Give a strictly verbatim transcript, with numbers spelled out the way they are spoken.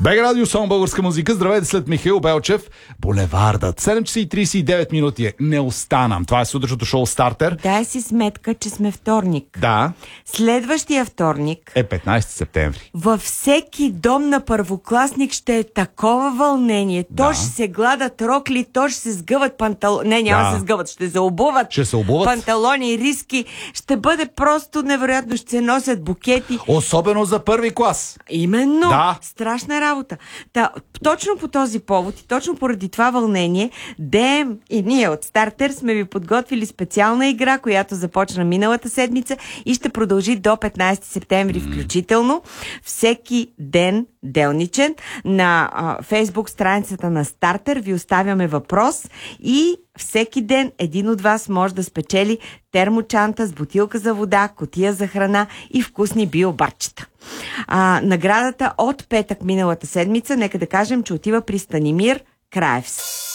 Бега радио, само българска музика. Здравейте след Михаил Белчев. Булевардът. седем часа и тридесет и девет минути е. Не останам. Това е сутрешното шоу Стартер. Дай си сметка, че сме вторник. Да. Следващия вторник Е петнайсети септември. Във всеки дом на първокласник ще е такова вълнение. То Да. ще се гладат рокли, то ще се сгъват панталони. Не, няма Да. да се сгъват, ще се обуват. Ще се обуват. Панталони, риски. Ще бъде просто невероятно. Ще се носят букети. Особено за първи клас. Именно. Да. Страшна работа. Та, точно по този повод и точно поради това вълнение, ДМ и ние от Стартер сме ви подготвили специална игра, която започна миналата седмица и ще продължи до петнайсети септември включително. Всеки ден, делничен, на а, Фейсбук страницата на Стартер ви оставяме въпрос и всеки ден един от вас може да спечели термочанта с бутилка за вода, кутия за храна и вкусни биобарчета. А, наградата от петък миналата седмица, нека да кажем, че отива при Станимир Краевс.